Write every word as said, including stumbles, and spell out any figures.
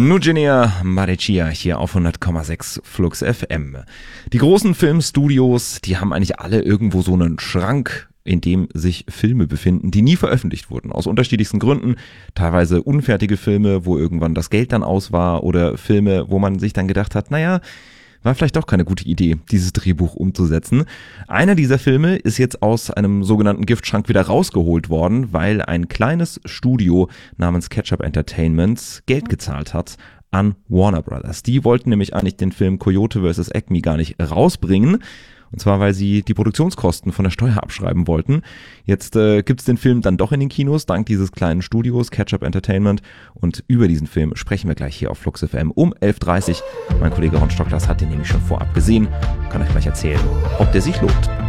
Nugenia Marecia hier auf hundert Komma sechs Flux F M. Die großen Filmstudios, die haben eigentlich alle irgendwo so einen Schrank, in dem sich Filme befinden, die nie veröffentlicht wurden. Aus unterschiedlichsten Gründen. Teilweise unfertige Filme, wo irgendwann das Geld dann aus war, oder Filme, wo man sich dann gedacht hat, naja, war vielleicht doch keine gute Idee, dieses Drehbuch umzusetzen. Einer dieser Filme ist jetzt aus einem sogenannten Giftschrank wieder rausgeholt worden, weil ein kleines Studio namens Ketchup Entertainment Geld gezahlt hat an Warner Brothers. Die wollten nämlich eigentlich den Film Coyote versus. Acme gar nicht rausbringen. Und zwar, weil sie die Produktionskosten von der Steuer abschreiben wollten. Jetzt äh, gibt es den Film dann doch in den Kinos, dank dieses kleinen Studios, Ketchup Entertainment. Und über diesen Film sprechen wir gleich hier auf Flux F M um elf Uhr dreißig. Mein Kollege Ron Stocklas hat den nämlich schon vorab gesehen. Kann euch gleich erzählen, ob der sich lohnt.